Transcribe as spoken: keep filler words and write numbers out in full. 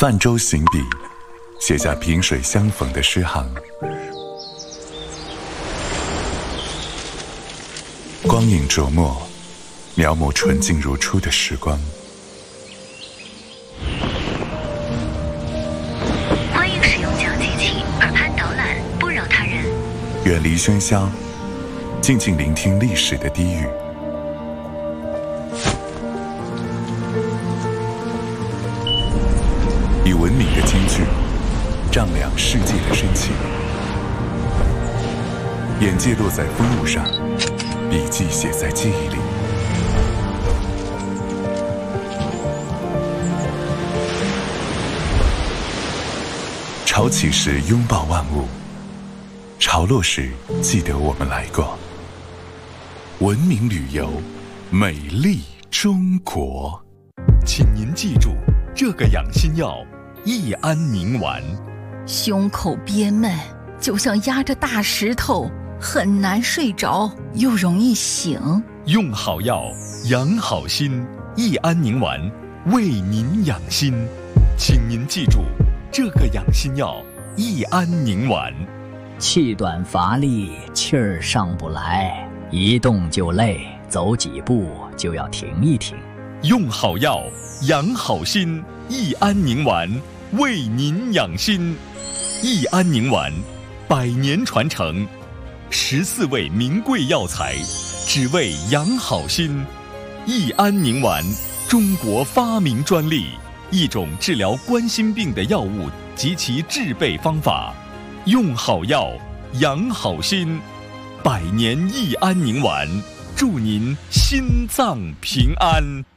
泛舟行笔，写下萍水相逢的诗行。光影琢磨，描摹纯净如初的时光。 欢迎使用讲解器，耳畔导览，不扰他人。 远离喧嚣，静静聆听历史的低语。以文明的金句丈量世界的深情，眼界落在风物上，笔记写在记忆里。潮起时拥抱万物，潮落时记得我们来过。文明旅游，美丽中国。 请您记住这个养心药：益安宁丸。 胸口憋闷，就像压着大石头，很难睡着，又容易醒。 用好药，养好心。益安宁丸，为您养心。请您记住这个养心药：益安宁丸。 气短乏力，气儿上不来，一动就累，走几步就要停一停。 用好药，养好心。益安宁丸，为您养心。益安宁丸，百年传承，十四味名贵药材，只为养好心。益安宁丸，中国发明专利，一种治疗冠心病的药物及其制备方法。用好药，养好心。百年益安宁丸，祝您心脏平安。